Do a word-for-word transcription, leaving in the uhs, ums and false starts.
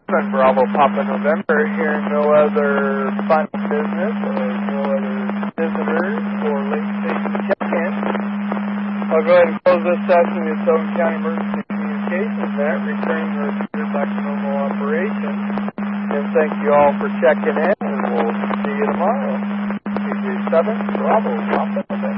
seven, Bravo Papa November, here no other fun business or no other visitors or late station check-in. I'll go ahead and close this session with Southern County Emergency Communications Net, returning the repeater back to normal operation. And thank you all for checking in, and we'll see you tomorrow. T J seven, Bravo Papa November.